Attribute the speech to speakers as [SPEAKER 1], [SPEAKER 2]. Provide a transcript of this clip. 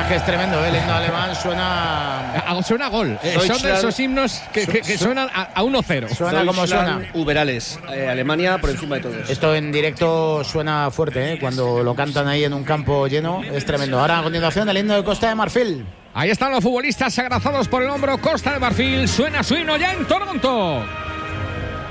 [SPEAKER 1] es que es tremendo, el himno alemán suena
[SPEAKER 2] a gol. Son de esos himnos que suenan a 1-0.
[SPEAKER 1] Suena como suena.
[SPEAKER 3] Uberales, Alemania por encima de todos.
[SPEAKER 1] Esto en directo suena fuerte, cuando lo cantan ahí en un campo lleno, es tremendo. Ahora a continuación el himno de Costa de Marfil.
[SPEAKER 2] Ahí están los futbolistas abrazados por el hombro. Costa de Marfil suena su himno ya en Toronto.